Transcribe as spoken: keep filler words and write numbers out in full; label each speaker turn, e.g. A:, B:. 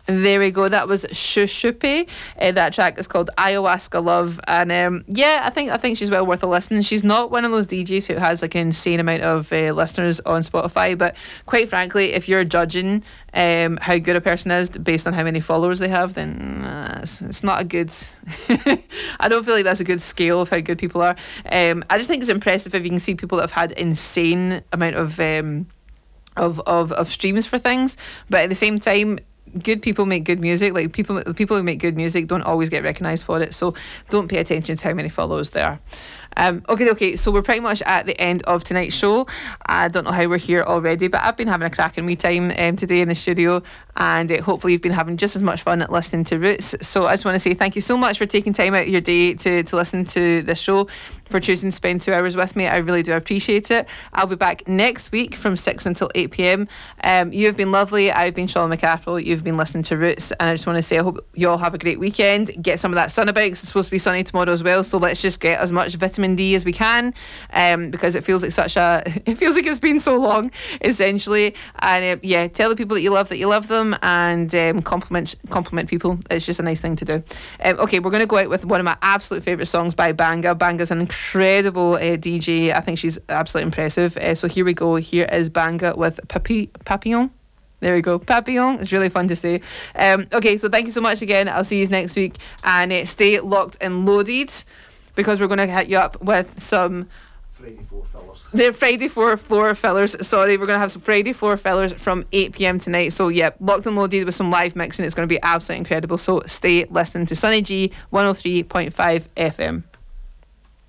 A: There we go. That was Shushupe. Uh, that track is called Ayahuasca Love, and um, yeah, I think I think she's well worth a listen. She's not one of those D Js who has like an insane amount of uh, listeners on Spotify, but quite frankly, if you're judging um, how good a person is based on how many followers they have, then uh, it's, it's not a good. I don't feel like that's a good scale of how good people are. Um, I just think it's impressive if you can see people that have had insane amount of um, of, of of streams for things, but at the same time, good people make good music. Like people, the people who make good music don't always get recognised for it. So don't pay attention to how many followers there are. Um, okay, okay. So we're pretty much at the end of tonight's show. I don't know how we're here already, but I've been having a cracking wee time um, today in the studio, and uh, hopefully you've been having just as much fun at listening to Roots. So I just want to say thank you so much for taking time out of your day to to listen to this show, for choosing to spend two hours with me. I really do appreciate it. I'll be back next week from six until eight p.m. Um, you have been lovely. I've been Sean McCaffrey. You've been listening to Roots, and I just want to say I hope you all have a great weekend. Get some of that sun about. It's supposed to be sunny tomorrow as well, so let's just get as much vitamin D as we can, um, because it feels like such a it feels like it's been so long, essentially. And uh, yeah, tell the people that you love that you love them, and um, compliment compliment people. It's just a nice thing to do. Um, okay, we're going to go out with one of my absolute favourite songs by Banga. Banga's an incredible uh, D J. I think she's absolutely impressive. Uh, so here we go. Here is Banga with Papi- Papillon. There we go. Papillon. It's really fun to say. Um, okay, so thank you so much again. I'll see you next week. And uh, stay locked and loaded, because we're going to hit you up with some
B: Friday Four Fillers.
A: The Friday Four Floor Fillers. Sorry, we're going to have some Friday Four Fillers from eight p.m. tonight. So, yeah, locked and loaded with some live mixing. It's going to be absolutely incredible. So, stay listening to Sunny G one oh three point five F M.